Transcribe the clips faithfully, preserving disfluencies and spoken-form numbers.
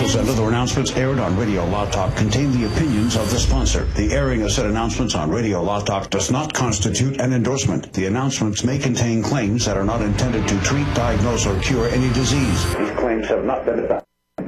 commercials and other announcements aired on Radio Law Talk contain the opinions of the sponsor. The airing of said announcements on Radio Law Talk does not constitute an endorsement. The announcements may contain claims that are not intended to treat, diagnose, or cure any disease. These claims have not been adopted.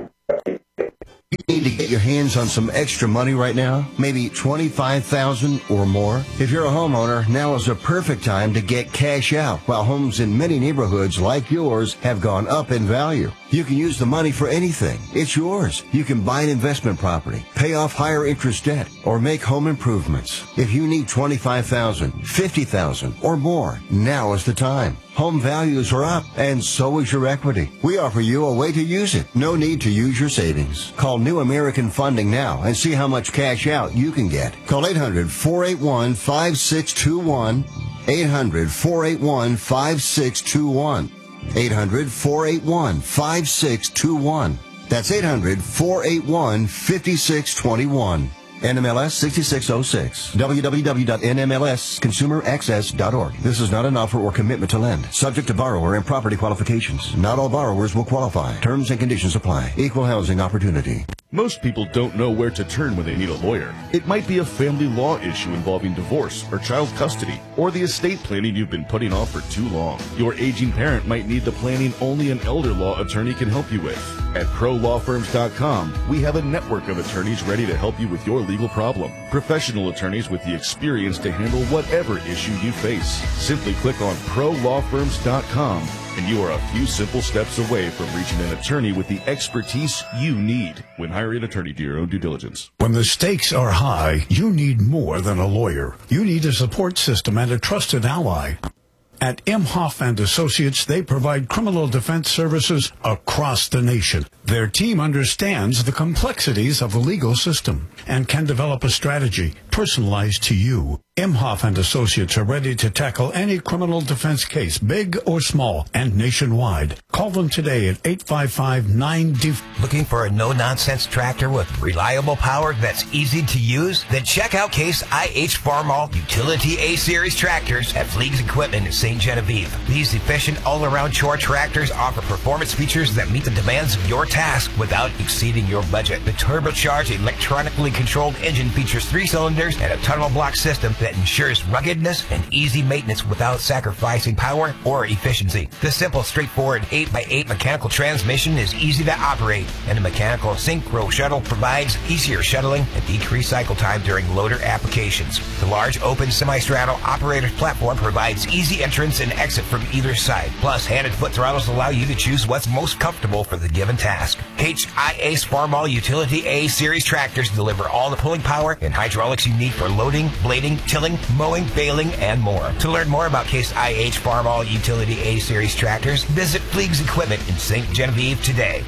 You need to get your hands on some extra money right now, maybe twenty-five thousand dollars or more. If you're a homeowner, now is the perfect time to get cash out, while homes in many neighborhoods like yours have gone up in value. You can use the money for anything. It's yours. You can buy an investment property, pay off higher interest debt, or make home improvements. If you need twenty-five thousand dollars, fifty thousand dollars or more, now is the time. Home values are up, and so is your equity. We offer you a way to use it. No need to use your savings. Call New American Funding now and see how much cash out you can get. Call eight hundred, four eight one, five six two one. eight hundred, four eight one, five six two one. eight hundred, four eight one, five six two one. That's eight hundred, four eight one, five six two one. N M L S sixty-six oh six. w w w dot n m l s consumer access dot org. This is not an offer or commitment to lend. Subject to borrower and property qualifications. Not all borrowers will qualify. Terms and conditions apply. Equal housing opportunity. Most people don't know where to turn when they need a lawyer. It might be a family law issue involving divorce or child custody, or the estate planning you've been putting off for too long. Your aging parent might need the planning only an elder law attorney can help you with. At pro law firms dot com, we have a network of attorneys ready to help you with your legal problem. Professional attorneys with the experience to handle whatever issue you face. Simply click on pro law firms dot com and you are a few simple steps away from reaching an attorney with the expertise you need when hiring an attorney. Do your own due diligence. When the stakes are high, you need more than a lawyer. You need a support system and a trusted ally. At Imhoff and Associates, they provide criminal defense services across the nation. Their team understands the complexities of the legal system and can develop a strategy personalized to you. Imhoff and Associates are ready to tackle any criminal defense case, big or small, and nationwide. Call them today at eight five five, nine D. Looking for a no-nonsense tractor with reliable power that's easy to use? Then check out Case I H Farmall Utility A-Series tractors at Fleegs Equipment in Saint Genevieve. These efficient all-around chore tractors offer performance features that meet the demands of your task without exceeding your budget. The turbocharged, electronically controlled engine features three cylinders and a tunnel block system that ensures ruggedness and easy maintenance without sacrificing power or efficiency. The simple, straightforward eight by eight mechanical transmission is easy to operate, and the mechanical synchro shuttle provides easier shuttling and decreased cycle time during loader applications. The large open semi-straddle operator's platform provides easy entrance and exit from either side. Plus, hand and foot throttles allow you to choose what's most comfortable for the given task. H I Ace Farmall Utility A-Series tractors deliver all the pulling power and hydraulics you need for loading, blading, tilling, mowing, baling, and more. To learn more about Case I H Farmall Utility A-Series tractors, visit Fleegs Equipment in Saint Genevieve today.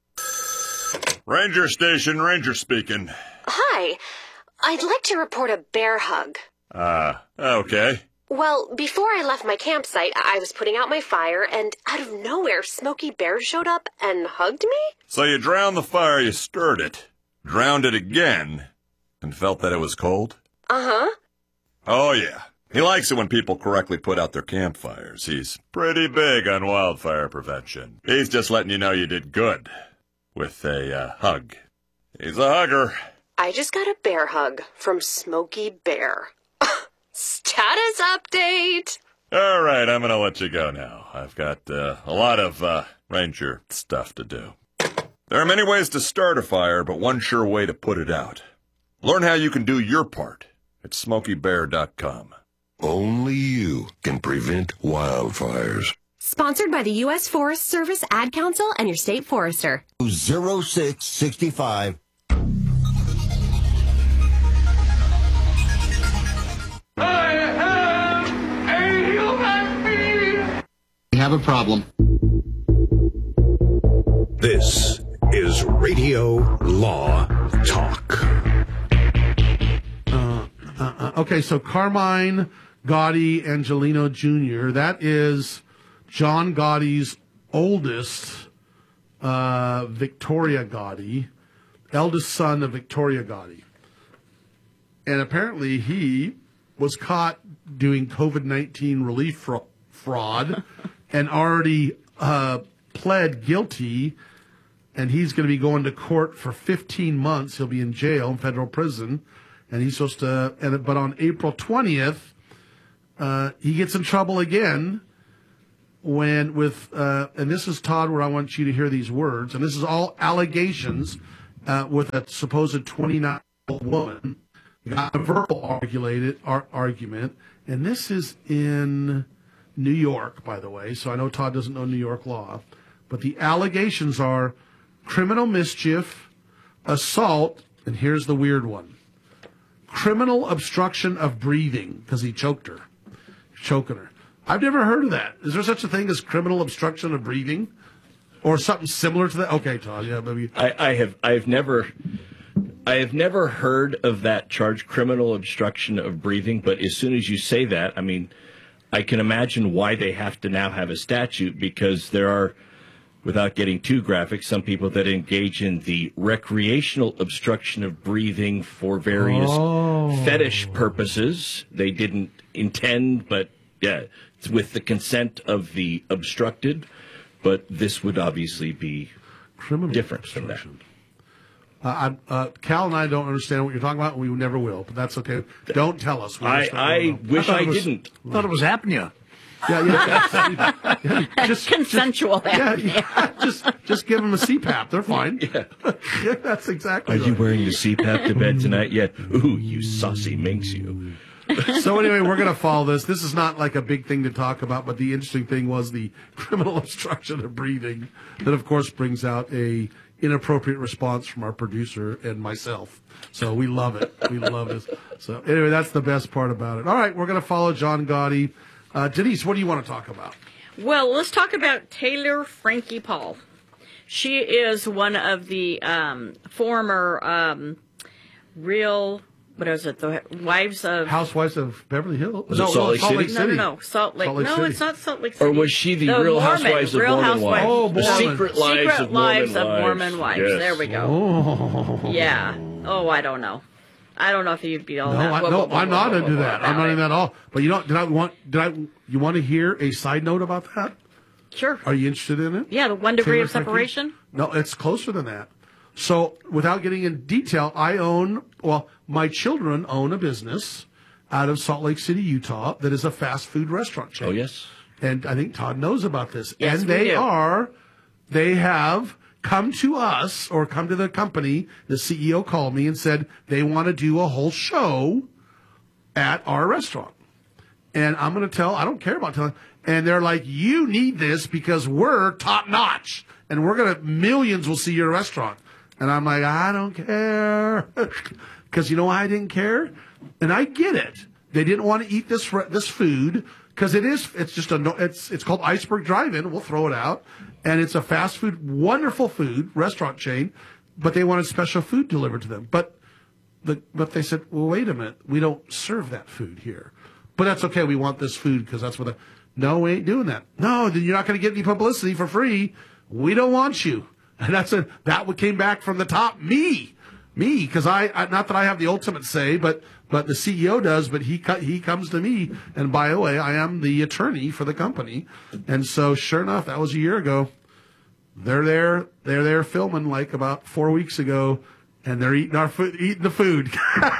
Ranger Station, Ranger speaking. Hi. I'd like to report a bear hug. Uh, okay. Well, before I left my campsite, I was putting out my fire, and out of nowhere, Smokey Bear showed up and hugged me? So you drowned the fire, you stirred it, drowned it again, and felt that it was cold? Uh-huh. Oh, yeah. He likes it when people correctly put out their campfires. He's pretty big on wildfire prevention. He's just letting you know you did good with a uh, hug. He's a hugger. I just got a bear hug from Smokey Bear. Status update! All right, I'm going to let you go now. I've got uh, a lot of uh, ranger stuff to do. There are many ways to start a fire, but one sure way to put it out. Learn how you can do your part at smokey bear dot com. Only you can prevent wildfires. Sponsored by the U S Forest Service, Ad Council, and your state forester. zero six six five. I have a human being. We have a problem. This is Radio Law Talk. Uh, uh, okay, so Carmine Gotti Angelino Junior, that is John Gotti's oldest, uh, Victoria Gotti, eldest son of Victoria Gotti. And apparently he was caught doing COVID nineteen relief fra- fraud and already uh, pled guilty and he's going to be going to court for fifteen months. He'll be in jail in federal prison, and he's supposed to. And but on April twentieth, uh, he gets in trouble again when with. Uh, and this is Todd, where I want you to hear these words. And this is all allegations uh, with a supposed twenty-nine-year-old woman. Got a verbal argued, ar- argument, and this is in New York, by the way. So I know Todd doesn't know New York law, but the allegations are criminal mischief, assault, and here's the weird one: criminal obstruction of breathing, because he choked her, choking her. I've never heard of that. Is there such a thing as criminal obstruction of breathing, or something similar to that? Okay, Todd. Yeah, maybe. I, I have. I've never. I have never heard of that charge, criminal obstruction of breathing, but as soon as you say that, I mean, I can imagine why they have to now have a statute, because there are, without getting too graphic, some people that engage in the recreational obstruction of breathing for various oh. fetish purposes. They didn't intend, but yeah, it's with the consent of the obstructed, but this would obviously be criminal different from that. Uh, I, uh, Cal and I don't understand what you're talking about. We never will, but that's okay. Don't tell us. We I, I wish I, I was, didn't. I thought it was apnea. Yeah, yeah. yeah just, Consensual just, apnea. Yeah, yeah, just, just give them a C PAP. They're fine. Yeah. yeah that's exactly Are right. you wearing the C PAP to bed tonight yet? Ooh, you saucy minx, you. So anyway, we're going to follow this. This is not like a big thing to talk about, but the interesting thing was the criminal obstruction of breathing that, of course, brings out a inappropriate response from our producer and myself. So we love it. We love this. So anyway, that's the best part about it. All right, we're going to follow John Gotti. Uh, Denise, what do you want to talk about? Well, let's talk about Taylor Frankie Paul. She is one of the um, former um, real... What is it? The wives of Housewives of Beverly Hills. Was no, it Salt Lake Salt City? Lake City. No, no, no, Salt Lake. Salt Lake no, City. it's not Salt Lake City. Or was she the, the Mormon, Real Housewives of Real Mormon Housewives. Wives? Oh, the Mormon. Secret Lives Secret of Lives Mormon of Mormon Wives. Wives. Yes. There we go. Oh. Yeah. Oh, I don't know. I don't know if you'd be all No, that. I, Whoa, no, whoa, whoa, I'm not whoa, into whoa, that. whoa, I'm not whoa. into that at all. But you know, did I want? Did I? You want to hear a side note about that? Sure. Are you interested in it? Yeah, the one degree Taylor of Frankie? separation. No, it's closer than that. So, without getting in detail, I own. Well, my children own a business out of Salt Lake City, Utah, that is a fast food restaurant chain. Oh, yes. And I think Todd knows about this. Yes, and we they do. are, they have come to us or come to the company. The C E O called me and said they want to do a whole show at our restaurant. And I'm going to tell, I don't care about telling. And they're like, you need this because we're top notch. And we're going to, millions will see your restaurant. And I'm like, I don't care. Because you know why I didn't care? And I get it. They didn't want to eat this this food because it is, it's just a, it's it's called Iceberg Drive-In. We'll throw it out. And it's a fast food, wonderful food restaurant chain. But they wanted special food delivered to them. But the, but they said, well, wait a minute. We don't serve that food here. But that's okay. We want this food because that's what the, no, we ain't doing that. No, then you're not going to get any publicity for free. We don't want you. And that's a, that what came back from the top. Me, me, because I, I, not that I have the ultimate say, but, but the C E O does, but he, he comes to me. And by the way, I am the attorney for the company. And so sure enough, that was a year ago. They're there, they're there filming like about four weeks ago. And they're eating our food, eating the food.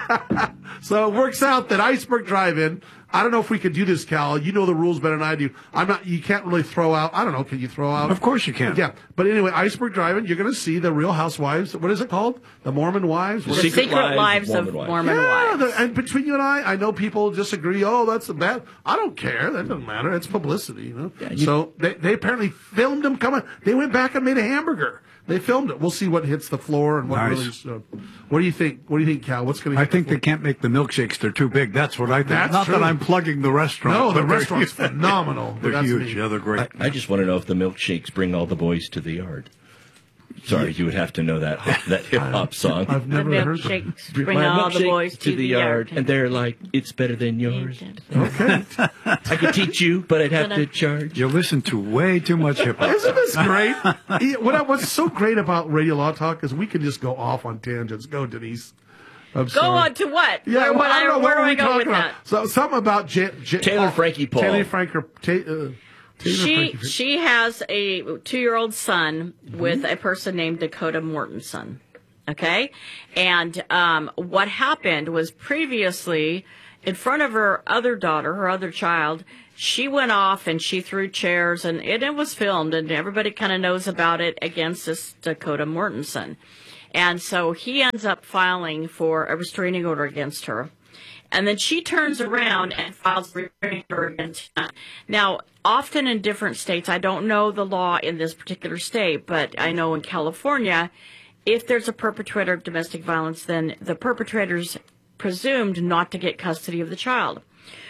So it works out that Iceberg Drive-In. I don't know if we could do this, Cal. You know the rules better than I do. I'm not. You can't really throw out. I don't know. Can you throw out? Of course you can. Yeah. But anyway, Iceberg Drive-In. You're going to see the Real Housewives. What is it called? The Mormon Wives. The What Secret, is it? Secret Lives of Mormon Mormon Yeah, Wives. the, and between you and I, I know people disagree. Oh, that's a bad. I don't care. That doesn't matter. It's publicity, you know. Yeah, you- so they they apparently filmed them coming. They went back and made a hamburger. They filmed it. We'll see what hits the floor and what Nice. really. So, what do you think? What do you think, Cal? What's going to? I think they can't make the milkshakes. They're too big. That's what I think. That's Not true. that I'm plugging the restaurant. No, the but they're restaurant's huge. phenomenal. They're That's huge. me. Yeah, they're great. I, I just want to know if the milkshakes bring all the boys to the yard. Sorry, you would have to know that that hip hop song. I've The never heard that. milkshakes bring My all the milkshake boys to, the yard. and they're like, "It's better than yours." Okay. I could teach you, but I'd have to charge. You listen to way too much hip hop. Isn't this great? Yeah, what, what's so great about Radio Law Talk is we can just go off on tangents. Go, Denise. I'm Go sorry. on to what? Yeah, where well, would I I, don't know, where what do were I we go with talking about? that? So something about J- J- Taylor oh, Frankie Paul. Taylor Frankie. Ta- uh, She she has a two-year-old son Mm-hmm. with a person named Dakota Mortensen. Okay, and um, what happened was previously, in front of her other daughter, her other child, she went off and she threw chairs, and it, it was filmed, and everybody kind of knows about it against this Dakota Mortensen. And so he ends up filing for a restraining order against her. And then she turns around and files a restraining order against him. Now, often in different states, I don't know the law in this particular state, but I know in California, if there's a perpetrator of domestic violence, then the perpetrator's presumed not to get custody of the child.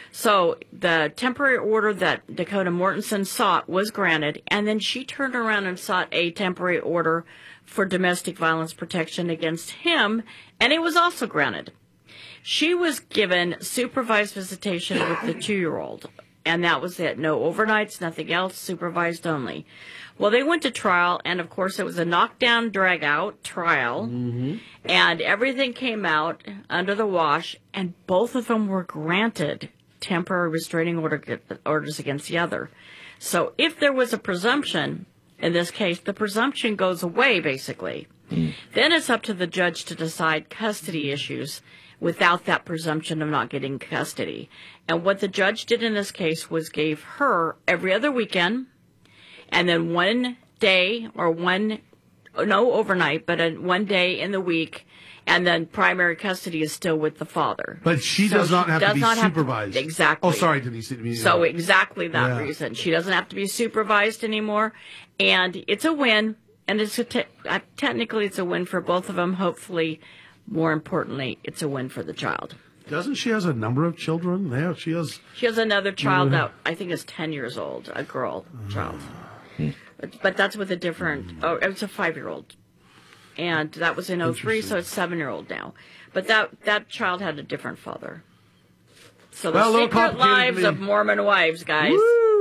So the temporary order that Dakota Mortensen sought was granted, and then she turned around and sought a temporary order for domestic violence protection against him, and it was also granted. She was given supervised visitation with the two-year-old, and that was it. No overnights, nothing else, supervised only. Well, they went to trial, and of course it was a knockdown, drag-out trial, Mm-hmm. and everything came out under the wash, and both of them were granted temporary restraining order, orders against the other. So if there was a presumption, in this case, the presumption goes away, basically. Mm. Then it's up to the judge to decide custody issues without that presumption of not getting custody. And what the judge did in this case was gave her every other weekend, and then one day or one, no overnight, but a, one day in the week, and then primary custody is still with the father. But she So does not she have does to be not have to- supervised. exactly. Oh, sorry, Denise. didn't mean to- So exactly that Yeah. reason. She doesn't have to be supervised anymore, and it's a win. And it's a te- uh, technically it's a win for both of them. Hopefully, more importantly, it's a win for the child. Doesn't she has a number of children? Yeah, she has. She has another child Yeah. that I think is ten years old, a girl child. But, but that's with a different, oh, it's a five-year-old. And that was in oh three, so it's seven-year-old now. But that, that child had a different father. So the Well, a little secret complicated lives to me. of Mormon wives, guys.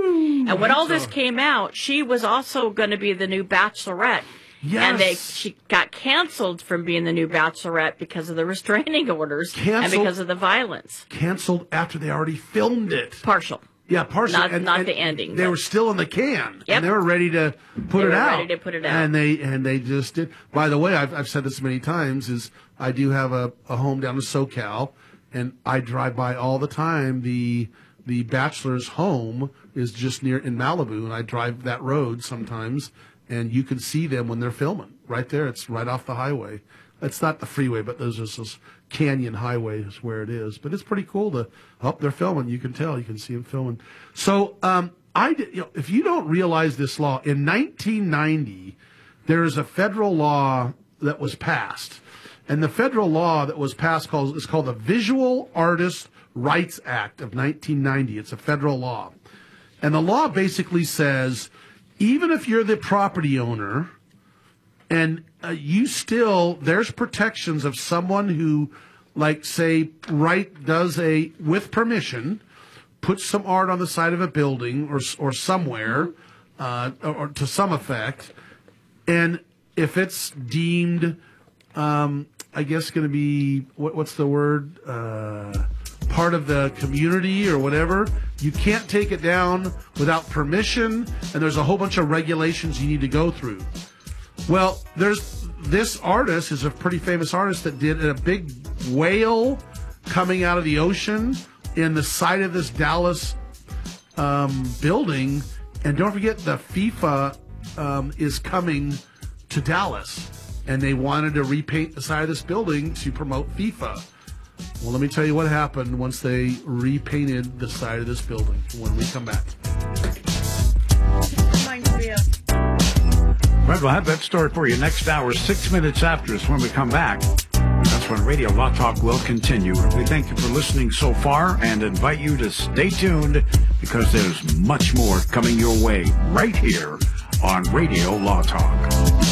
And when all this came out, she was also going to be the new Bachelorette. Yes. And they she got canceled from being the new Bachelorette because of the restraining orders and Canceled? because of the violence. Canceled after they already filmed it. Partial. Yeah, partial. Not- and, not and the ending, They but- were still in the can. Yep. And they were ready to put They it were out. ready to put it out. And they and they just did. By the way, I've, I've said this many times, is I do have a, a home down in SoCal, and I drive by all the time. The the bachelor's home is just near in Malibu, and I drive that road sometimes, and you can see them when they're filming. Right there, it's right off the highway. It's not the freeway, but there's this, this canyon highway is where it is. But it's pretty cool to, oh, they're filming. You can tell. You can see them filming. So um, I, did- you know, if you don't realize this law, in nineteen ninety, there is a federal law that was passed. And the federal law that was passed called, is called the Visual Artists' Rights Act of nineteen ninety. It's a federal law. And the law basically says, even if you're the property owner, and uh, you still, there's protections of someone who, like, say, right, does a, with permission, puts some art on the side of a building or or somewhere, uh, or, or to some effect, and if it's deemed, um, I guess, going to be, what, what's the word, uh, part of the community or whatever, you can't take it down without permission, and there's a whole bunch of regulations you need to go through. Well, there's this artist is a pretty famous artist that did a big whale coming out of the ocean in the side of this Dallas um, building. And don't forget, the FIFA um, is coming to Dallas, and they wanted to repaint the side of this building to promote FIFA. Well, let me tell you what happened once they repainted the side of this building when we come back. Right, we'll have that story for you next hour, six minutes after us when we come back. That's when Radio Law Talk will continue. We thank you for listening so far and invite you to stay tuned because there's much more coming your way right here on Radio Law Talk.